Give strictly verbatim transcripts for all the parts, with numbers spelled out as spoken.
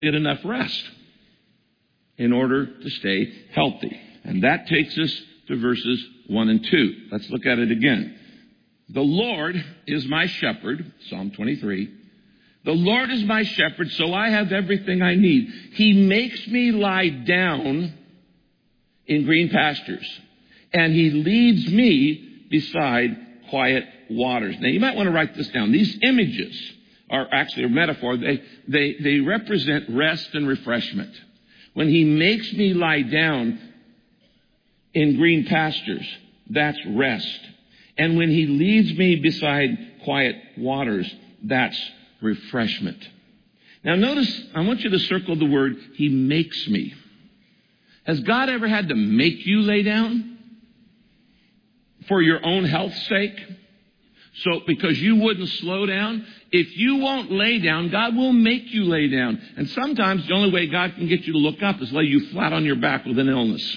get enough rest in order to stay healthy. And that takes us to verses one and two. Let's look at it again. The Lord is my shepherd, Psalm twenty-three. The Lord is my shepherd, so I have everything I need. He makes me lie down in green pastures, and he leads me beside quiet waters. Now, you might want to write this down. These images are actually a metaphor. They, they, they represent rest and refreshment. When he makes me lie down in green pastures, that's rest. And when he leads me beside quiet waters, that's refreshment. Now notice, I want you to circle the word, he makes me. Has God ever had to make you lay down for your own health's sake? So because you wouldn't slow down, if you won't lay down, God will make you lay down. And sometimes the only way God can get you to look up is lay you flat on your back with an illness.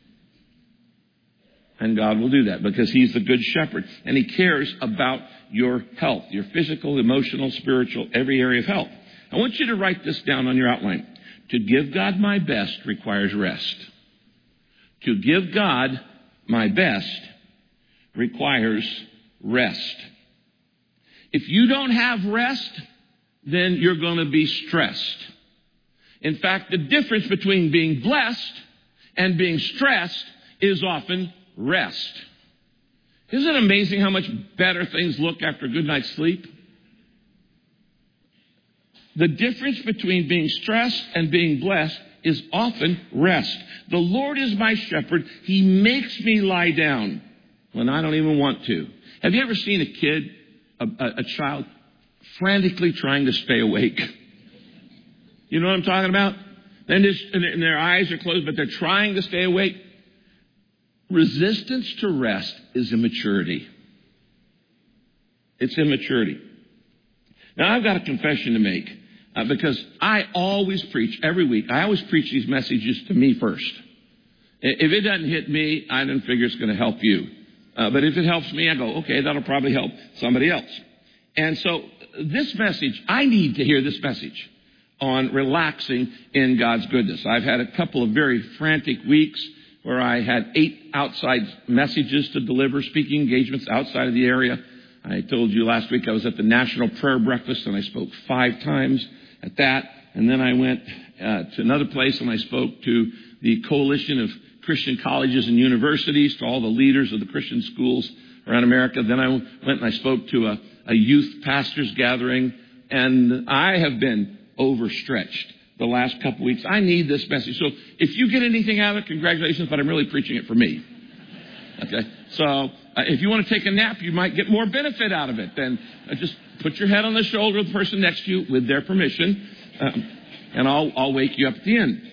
And God will do that because he's the good shepherd. And he cares about your health, your physical, emotional, spiritual, every area of health. I want you to write this down on your outline. To give God my best requires rest. To give God my best requires rest. If you don't have rest, then you're going to be stressed. In fact, the difference between being blessed and being stressed is often rest. Isn't it amazing how much better things look after a good night's sleep? The difference between being stressed and being blessed is often rest. The Lord is my shepherd. He makes me lie down when I don't even want to. Have you ever seen a kid, a, a, a child, frantically trying to stay awake? You know what I'm talking about? And, and their eyes are closed, but they're trying to stay awake. Resistance to rest is immaturity. It's immaturity. Now, I've got a confession to make uh, because I always preach every week. I always preach these messages to me first. If it doesn't hit me, I don't figure it's going to help you. Uh, but if it helps me, I go, okay, that'll probably help somebody else. And so this message, I need to hear this message on relaxing in God's goodness. I've had a couple of very frantic weeks where I had eight outside messages to deliver, speaking engagements outside of the area. I told you last week I was at the National Prayer Breakfast, and I spoke five times at that. And then I went uh, to another place, and I spoke to the Coalition of Christian Colleges and Universities, to all the leaders of the Christian schools around America. Then I went and I spoke to a, a youth pastors gathering, and I have been overstretched the last couple of weeks. I need this message. So if you get anything out of it, congratulations, but I'm really preaching it for me. Okay? So uh, if you want to take a nap, you might get more benefit out of it. Then uh, just put your head on the shoulder of the person next to you with their permission, um, and I'll, I'll wake you up at the end.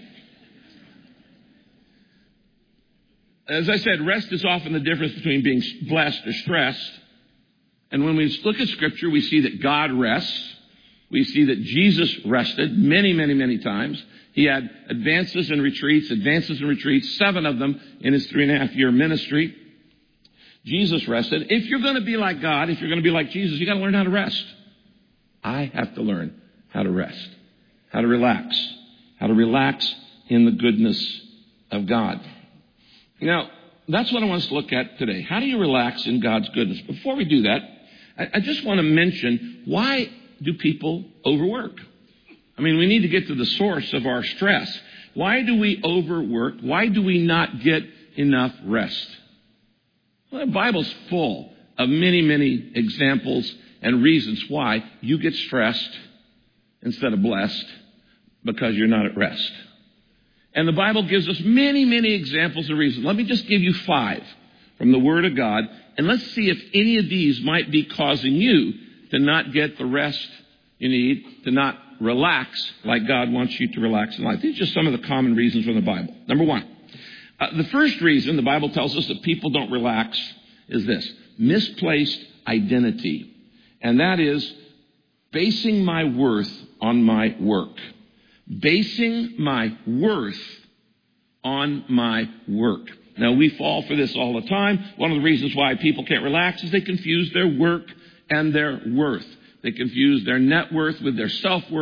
As I said, rest is often the difference between being blessed or stressed. And when we look at Scripture, we see that God rests. We see that Jesus rested many, many, many times. He had advances and retreats, advances and retreats, seven of them in his three and a half year ministry. Jesus rested. If you're going to be like God, if you're going to be like Jesus, you got to learn how to rest. I have to learn how to rest, how to relax, how to relax in the goodness of God. Now, that's what I want us to look at today. How do you relax in God's goodness? Before we do that, I, I just want to mention, why do people overwork? I mean, we need to get to the source of our stress. Why do we overwork? Why do we not get enough rest? Well, the Bible's full of many, many examples and reasons why you get stressed instead of blessed because you're not at rest. And the Bible gives us many, many examples and reasons. Let me just give you five from the Word of God, and let's see if any of these might be causing you to not get the rest you need, to not relax like God wants you to relax in life. These are just some of the common reasons from the Bible. Number one, uh, the first reason the Bible tells us that people don't relax is this: misplaced identity. And that is basing my worth on my work. Basing my worth on my work. Now, we fall for this all the time. One of the reasons why people can't relax is they confuse their work and their worth. They confuse their net worth with their self-worth.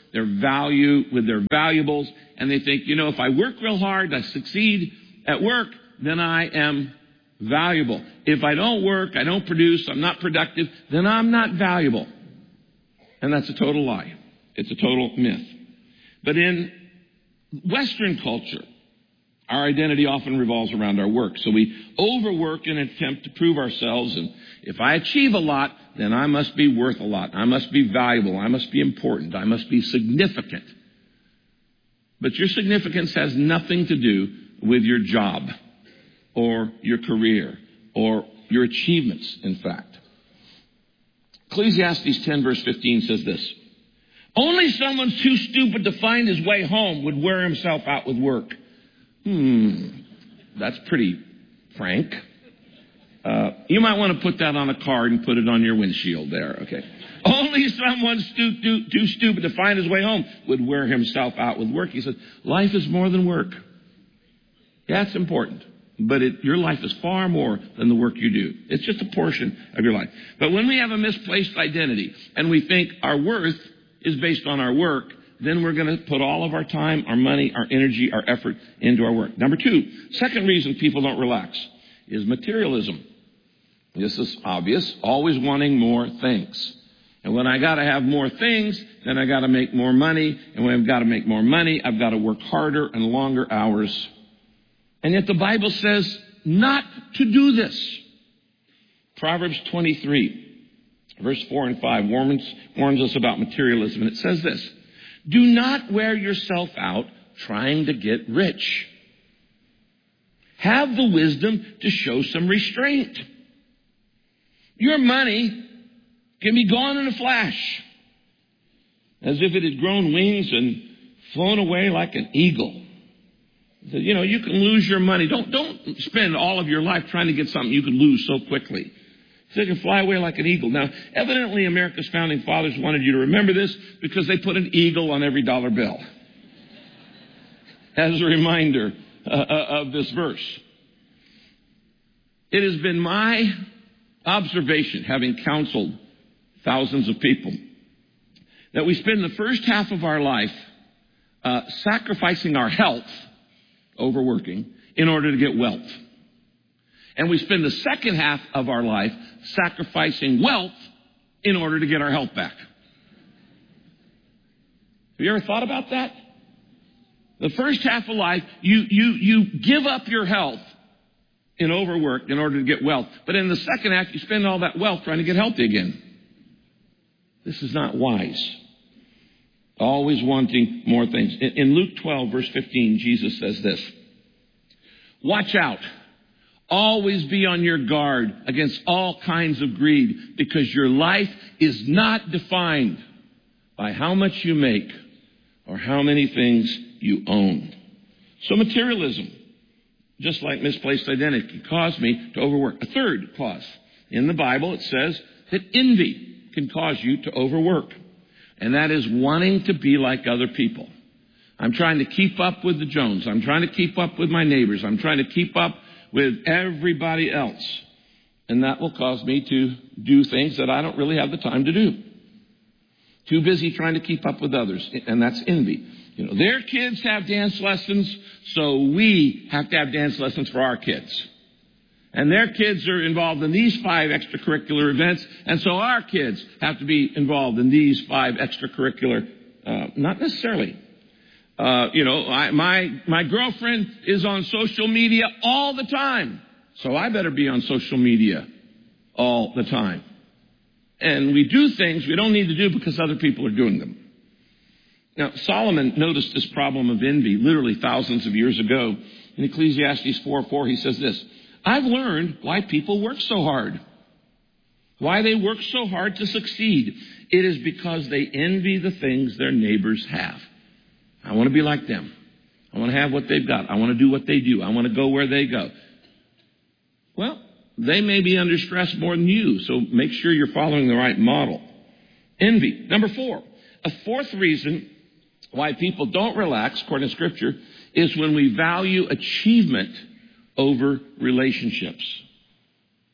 their value, with their valuables, and they think, you know, if I work real hard, I succeed at work, then I am valuable. If I don't work, I don't produce, I'm not productive, then I'm not valuable. And that's a total lie. It's a total myth. But in Western culture, our identity often revolves around our work. So we overwork in an attempt to prove ourselves. And if I achieve a lot, then I must be worth a lot. I must be valuable. I must be important. I must be significant. But your significance has nothing to do with your job or your career or your achievements, in fact. Ecclesiastes ten verse fifteen says this: only someone too stupid to find his way home would wear himself out with work. Hmm, that's pretty frank. Uh, you might want to put that on a card and put it on your windshield there, okay? Only someone stu- too, too stupid to find his way home would wear himself out with work. He said, life is more than work. Yeah, it's important. But it, your life is far more than the work you do. It's just a portion of your life. But when we have a misplaced identity and we think our worth is based on our work, then we're going to put all of our time, our money, our energy, our effort into our work. Number two, second reason people don't relax is materialism. This is obvious, always wanting more things. And when I got to have more things, then I got to make more money. And when I've got to make more money, I've got to work harder and longer hours. And yet the Bible says not to do this. Proverbs twenty-three, verse four and five warns, warns us about materialism. And it says this: do not wear yourself out trying to get rich. Have the wisdom to show some restraint. Your money can be gone in a flash, as if it had grown wings and flown away like an eagle. You know, you can lose your money. Don't, don't spend all of your life trying to get something you can lose so quickly. So it can fly away like an eagle. Now, evidently, America's founding fathers wanted you to remember this because they put an eagle on every dollar bill as a reminder uh, of this verse. It has been my observation, having counseled thousands of people, that we spend the first half of our life uh, sacrificing our health, overworking, in order to get wealth. And we spend the second half of our life sacrificing wealth in order to get our health back. Have you ever thought about that? The first half of life, you, you, you give up your health in overwork in order to get wealth. But in the second half, you spend all that wealth trying to get healthy again. This is not wise. Always wanting more things. In, in Luke twelve, verse fifteen, Jesus says this: watch out. Always be on your guard against all kinds of greed, because your life is not defined by how much you make or how many things you own. So materialism, just like misplaced identity, can cause me to overwork. A third cause. In the Bible, it says that envy can cause you to overwork. And that is wanting to be like other people. I'm trying to keep up with the Jones. I'm trying to keep up with my neighbors. I'm trying to keep up with everybody else. And that will cause me to do things that I don't really have the time to do. Too busy trying to keep up with others. And that's envy. You know, their kids have dance lessons, so we have to have dance lessons for our kids. And their kids are involved in these five extracurricular events, and so our kids have to be involved in these five extracurricular, uh, not necessarily. Uh, you know, I, my, my girlfriend is on social media all the time, so I better be on social media all the time. And we do things we don't need to do because other people are doing them. Now, Solomon noticed this problem of envy literally thousands of years ago. In Ecclesiastes four four, he says this: I've learned why people work so hard. Why they work so hard to succeed. It is because they envy the things their neighbors have. I want to be like them. I want to have what they've got. I want to do what they do. I want to go where they go. Well, they may be under stress more than you, so make sure you're following the right model. Envy. Number four. A fourth reason why people don't relax, according to Scripture, is when we value achievement over relationships.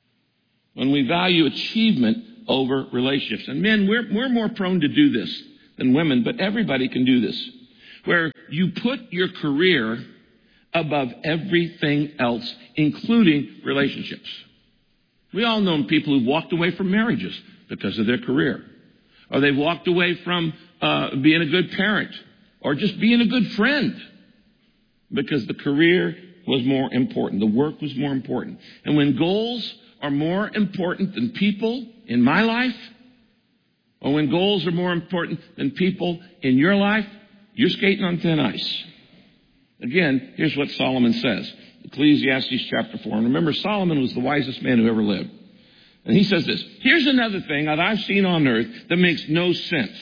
When we value achievement over relationships. And men, we're, we're more prone to do this than women, but everybody can do this, where you put your career above everything else, including relationships. We all know people who've walked away from marriages because of their career, or they've walked away from uh, being a good parent, or just being a good friend, because the career was more important. The work was more important. And when goals are more important than people in my life, or when goals are more important than people in your life, you're skating on thin ice. Again, here's what Solomon says. Ecclesiastes chapter four. And remember, Solomon was the wisest man who ever lived. And he says this, here's another thing that I've seen on earth that makes no sense.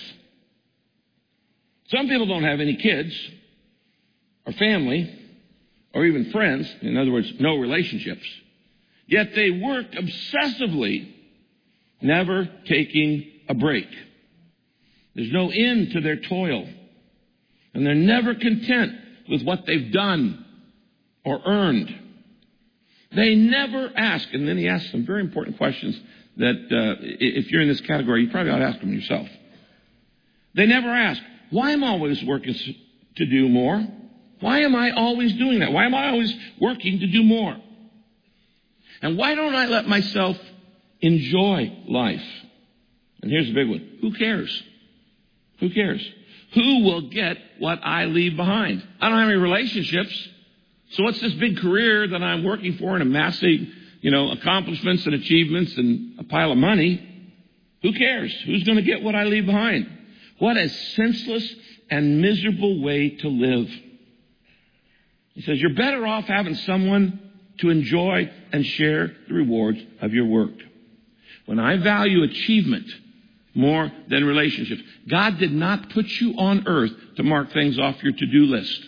Some people don't have any kids or family or even friends. In other words, no relationships. Yet they work obsessively, never taking a break. There's no end to their toil. And they're never content with what they've done or earned. They never ask. And then he asks some very important questions that uh, if you're in this category, you probably ought to ask them yourself. They never ask, why am I always working to do more? Why am I always doing that? Why am I always working to do more? And why don't I let myself enjoy life? And here's the big one. Who cares? Who cares? Who will get what I leave behind? I don't have any relationships. So what's this big career that I'm working for and amassing, you know, accomplishments and achievements and a pile of money? Who cares? Who's going to get what I leave behind? What a senseless and miserable way to live. He says, you're better off having someone to enjoy and share the rewards of your work. When I value achievement more than relationships, God did not put you on earth to mark things off your to-do list.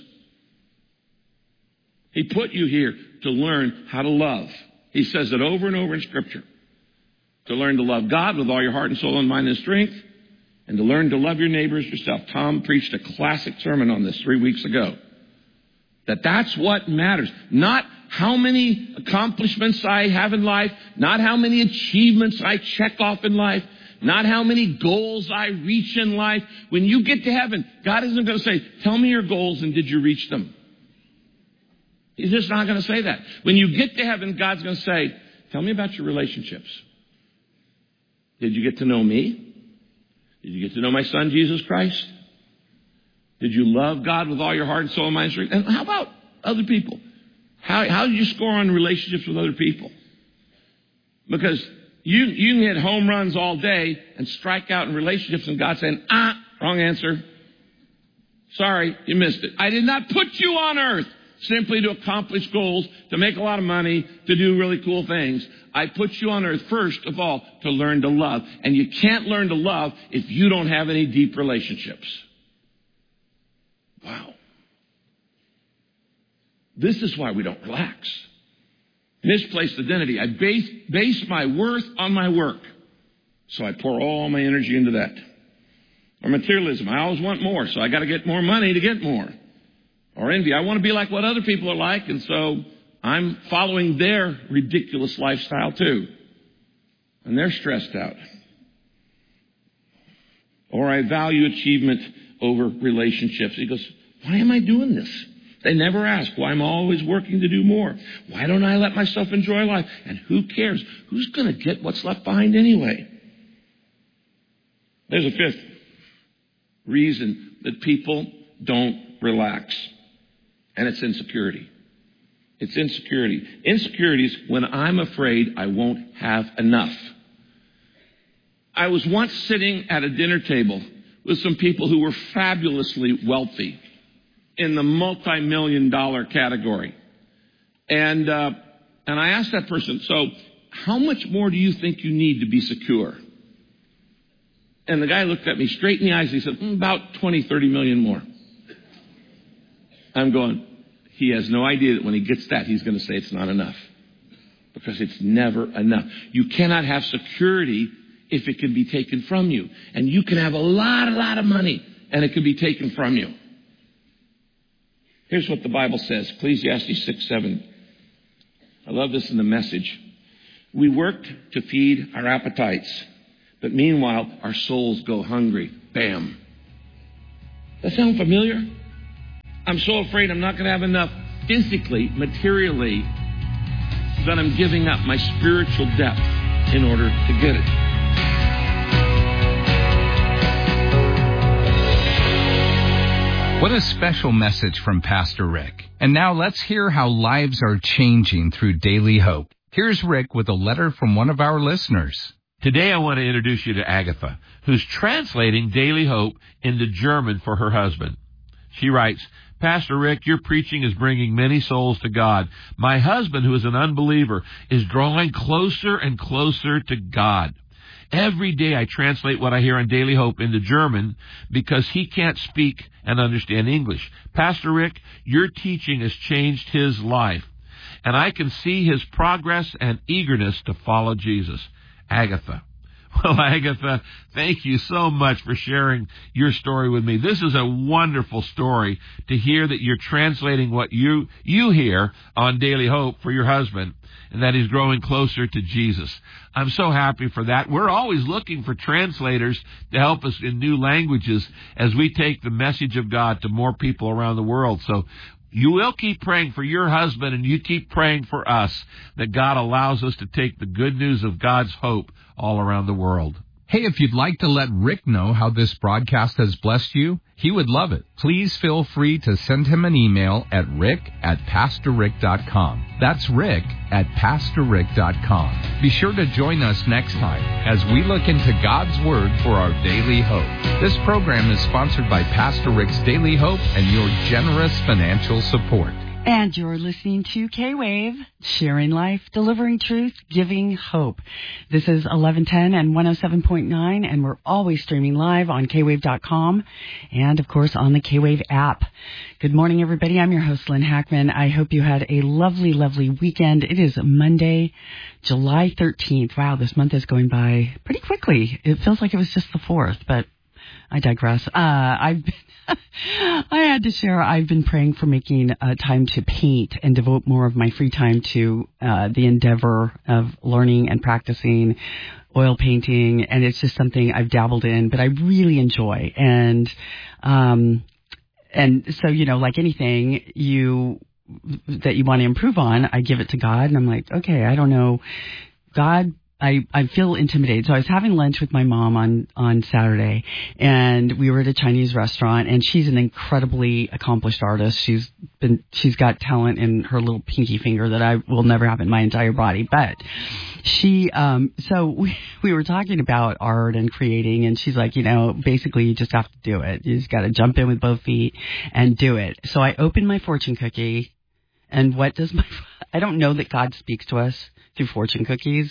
He put you here to learn how to love. He says it over and over in Scripture. To learn to love God with all your heart and soul and mind and strength, and to learn to love your neighbors yourself. Tom preached a classic sermon on this three weeks ago. That that's what matters. Not how many accomplishments I have in life, not how many achievements I check off in life, not how many goals I reach in life. When you get to heaven, God isn't going to say, tell me your goals and did you reach them? He's just not going to say that. When you get to heaven, God's going to say, tell me about your relationships. Did you get to know me? Did you get to know my son, Jesus Christ? Did you love God with all your heart and soul and mind and strength? And how about other people? How, how did you score on relationships with other people? Because you, you can hit home runs all day and strike out in relationships, and God's saying, ah, wrong answer. Sorry, you missed it. I did not put you on earth simply to accomplish goals, to make a lot of money, to do really cool things. I put you on earth, first of all, to learn to love. And you can't learn to love if you don't have any deep relationships. Wow. This is why we don't relax. Misplaced identity. I base, base my worth on my work. So I pour all my energy into that. Or materialism. I always want more, so I got to get more money to get more. Or envy. I want to be like what other people are like, and so I'm following their ridiculous lifestyle too. And they're stressed out. Or I value achievement over relationships. He goes, why am I doing this? They never ask why I'm always working to do more. Why don't I let myself enjoy life? And who cares? Who's going to get what's left behind anyway? There's a fifth reason that people don't relax. And it's insecurity. It's insecurity. Insecurity is when I'm afraid I won't have enough. I was once sitting at a dinner table with some people who were fabulously wealthy in the multi-million dollar category. And, uh, and I asked that person, so how much more do you think you need to be secure? And the guy looked at me straight in the eyes and he said, mm, about twenty, thirty million more. I'm going, he has no idea that when he gets that, he's going to say it's not enough. Because it's never enough. You cannot have security if it can be taken from you. And you can have a lot, a lot of money, and it can be taken from you. Here's what the Bible says, Ecclesiastes six seven. I love this in the Message. We work to feed our appetites, but meanwhile, our souls go hungry. Bam. That sound familiar? I'm so afraid I'm not going to have enough physically, materially, that I'm giving up my spiritual depth in order to get it. What a special message from Pastor Rick. And now let's hear how lives are changing through Daily Hope. Here's Rick with a letter from one of our listeners. Today I want to introduce you to Agatha, who's translating Daily Hope into German for her husband. She writes, Pastor Rick, your preaching is bringing many souls to God. My husband, who is an unbeliever, is drawing closer and closer to God. Every day I translate what I hear on Daily Hope into German because he can't speak and understand English. Pastor Rick, your teaching has changed his life, and I can see his progress and eagerness to follow Jesus. Agatha. Well, Agatha, thank you so much for sharing your story with me. This is a wonderful story to hear that you're translating what you you hear on Daily Hope for your husband, and that he's growing closer to Jesus. I'm so happy for that. We're always looking for translators to help us in new languages as we take the message of God to more people around the world. So you will keep praying for your husband, and you keep praying for us that God allows us to take the good news of God's hope all around the world. Hey, if you'd like to let Rick know how this broadcast has blessed you, he would love it. Please feel free to send him an email at rick at pastor rick dot com. That's rick at pastor rick dot com. Be sure to join us next time as we look into God's Word for our Daily Hope. This program is sponsored by Pastor Rick's Daily Hope and your generous financial support. And you're listening to K-Wave, sharing life, delivering truth, giving hope. This is eleven ten and one oh seven point nine, and we're always streaming live on K wave dot com and, of course, on the K-Wave app. Good morning, everybody. I'm your host, Lynn Hackman. I hope you had a lovely, lovely weekend. It is Monday, July thirteenth. Wow, this month is going by pretty quickly. It feels like it was just the fourth, but I digress. Uh, I've been, I had to share, I've been praying for making uh, time to paint and devote more of my free time to uh, the endeavor of learning and practicing oil painting. And it's just something I've dabbled in, but I really enjoy. And, um, and so, you know, like anything you, that you want to improve on, I give it to God, and I'm like, okay, I don't know, God, I, I feel intimidated. So I was having lunch with my mom on, on Saturday, and we were at a Chinese restaurant, and she's an incredibly accomplished artist. She's been, she's got talent in her little pinky finger that I will never have in my entire body. But she, um, so we, we were talking about art and creating, and she's like, you know, basically you just have to do it. You just got to jump in with both feet and do it. So I opened my fortune cookie, and what does my, I don't know that God speaks to us through fortune cookies.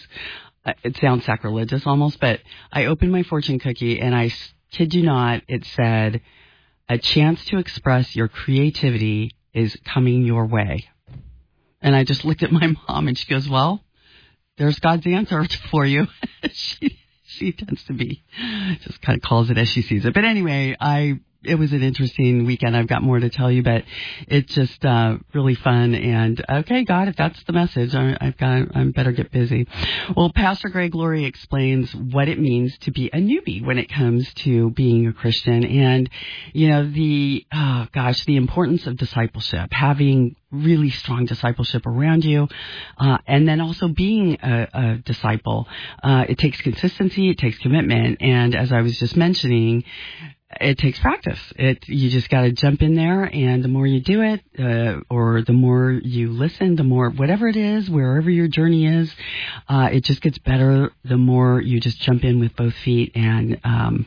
It sounds sacrilegious almost, but I opened my fortune cookie, and I kid you not, it said, a chance to express your creativity is coming your way. And I just looked at my mom, and she goes, well, there's God's answer for you. she she tends to be, just kind of calls it as she sees it. But anyway, I it was an interesting weekend. I've got more to tell you, but it's just uh, really fun. And okay, God, if that's the message, I, I've got, I better get busy. Well, Pastor Greg Laurie explains what it means to be a newbie when it comes to being a Christian, and you know the oh gosh, the importance of discipleship, having really strong discipleship around you, uh, and then also being a, a disciple. Uh, it takes consistency, it takes commitment, and as I was just mentioning, it takes practice. It you just got to jump in there, and the more you do it, uh, or the more you listen, the more whatever it is, wherever your journey is, uh, it just gets better. The more you just jump in with both feet, and um,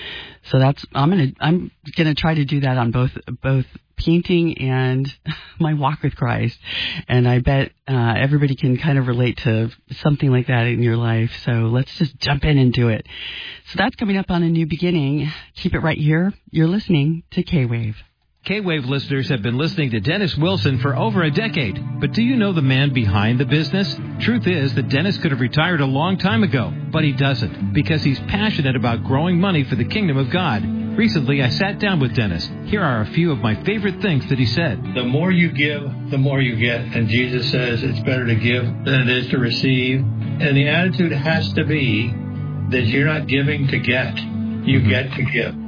so that's I'm gonna I'm gonna try to do that on both both painting and my walk with Christ. And I bet uh, everybody can kind of relate to something like that in your life. So let's just jump in and do it. So that's coming up on A New Beginning. Keep it right here. You're listening to K-Wave. K-Wave listeners have been listening to Dennis Wilson for over a decade. But do you know the man behind the business? Truth is that Dennis could have retired a long time ago, but he doesn't, because he's passionate about growing money for the kingdom of God. Recently, I sat down with Dennis. Here are a few of my favorite things that he said. The more you give, the more you get. And Jesus says it's better to give than it is to receive. And the attitude has to be that you're not giving to get. You get to give.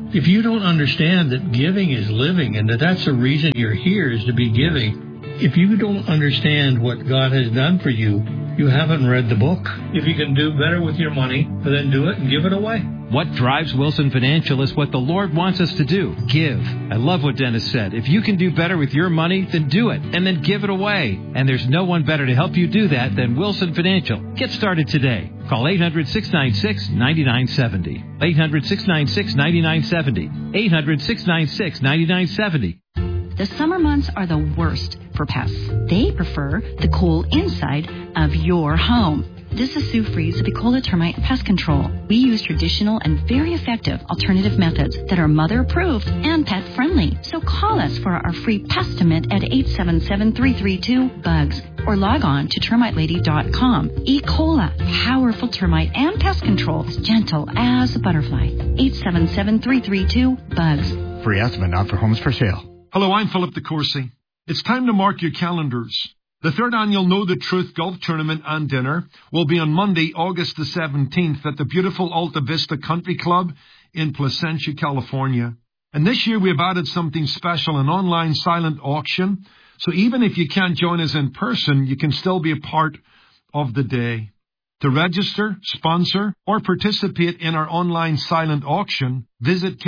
If you don't understand that giving is living and that that's the reason you're here is to be giving, if you don't understand what God has done for you, you haven't read the book. If you can do better with your money, then do it and give it away. What drives Wilson Financial is what the Lord wants us to do. Give. I love what Dennis said. If you can do better with your money, then do it, and then give it away. And there's no one better to help you do that than Wilson Financial. Get started today. Call eight hundred, six nine six, nine nine seven zero. eight hundred, six nine six, nine nine seven zero. eight hundred, six nine six, nine nine seven zero. The summer months are the worst for pests. They prefer the cool inside of your home. This is Sue Fries of Ecola Termite Pest Control. We use traditional and very effective alternative methods that are mother-approved and pet-friendly. So call us for our free Pestimate at eight seven seven, three three two, bugs or log on to termite lady dot com. Ecola, powerful termite and pest control, as gentle as a butterfly. eight seven seven, three three two, bugs. Free estimate not for homes for sale. Hello, I'm Philip DeCourcy. It's time to mark your calendars. The third annual Know the Truth Golf Tournament and Dinner will be on Monday, August the seventeenth at the beautiful Alta Vista Country Club in Placentia, California. And this year we have added something special, an online silent auction. So even if you can't join us in person, you can still be a part of the day. To register, sponsor, or participate in our online silent auction, visit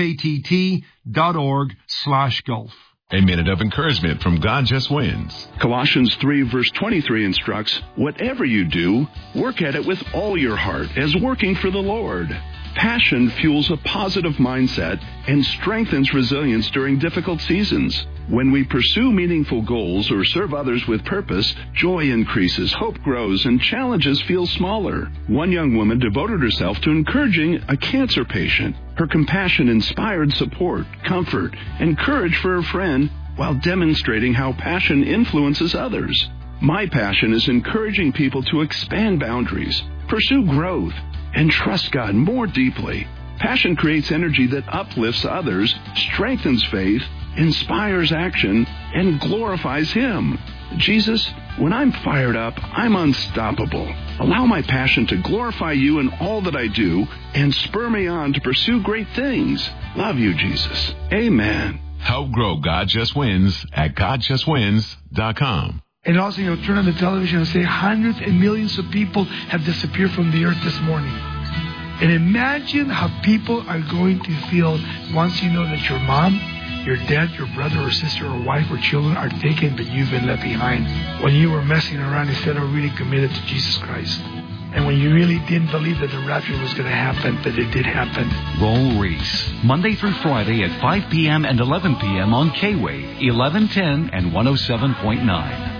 ktt.org slash golf. A minute of encouragement from God Just Wins. Colossians three verse twenty-three instructs, whatever you do, work at it with all your heart as working for the Lord. Passion fuels a positive mindset and strengthens resilience during difficult seasons. When we pursue meaningful goals or serve others with purpose, joy increases, hope grows, and challenges feel smaller. One young woman devoted herself to encouraging a cancer patient. Her compassion inspired support, comfort, and courage for her friend while demonstrating how passion influences others. My passion is encouraging people to expand boundaries, pursue growth, and trust God more deeply. Passion creates energy that uplifts others, strengthens faith, inspires action, and glorifies Him. Jesus, when I'm fired up, I'm unstoppable. Allow my passion to glorify you in all that I do and spur me on to pursue great things. Love you, Jesus. Amen. Help grow God Just Wins at god just wins dot com. And also, you know, turn on the television and say hundreds and millions of people have disappeared from the earth this morning. And imagine how people are going to feel once you know that your mom, your dad, your brother or sister or wife or children are taken, but you've been left behind. When you were messing around instead of really committed to Jesus Christ. And when you really didn't believe that the rapture was going to happen, but it did happen. Roll Reese, Monday through Friday at five p.m. and eleven p.m. on K-Wave, eleven ten and one oh seven point nine.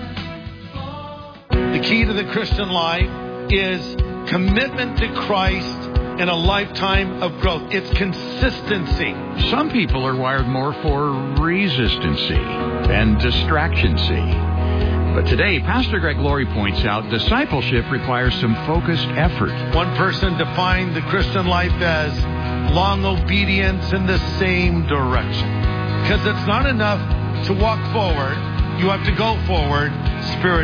The key to the Christian life is commitment to Christ and a lifetime of growth. It's consistency. Some people are wired more for resistancy and distractioncy. But today, Pastor Greg Laurie points out discipleship requires some focused effort. One person defined the Christian life as long obedience in the same direction. Because it's not enough to walk forward. You have to go forward, spirit.